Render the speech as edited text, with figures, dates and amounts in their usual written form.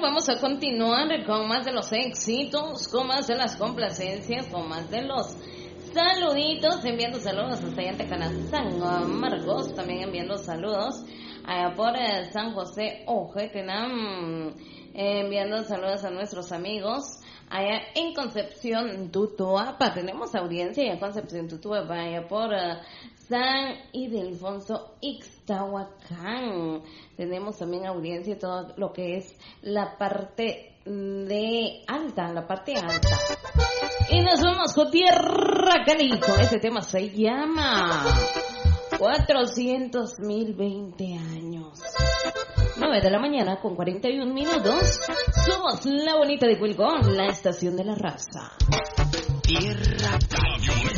vamos a continuar con más de los éxitos, con más de las complacencias, con más de los saluditos, enviando saludos hasta allá en Tecana, San Marcos, también enviando saludos allá por San José Ojetenam, enviando saludos a nuestros amigos allá en Concepción Tutuapa. Tenemos audiencia allá en Concepción Tutuapa, allá por San Ildefonso Ixtahuacán. Tenemos también audiencia todo lo que es la parte la parte alta. Y nos vamos con Tierra Calico. Este tema se llama 400.020 años. 9 de la mañana con 41 minutos. Somos la bonita de Cuilcón, la estación de la raza. Tierra Calico.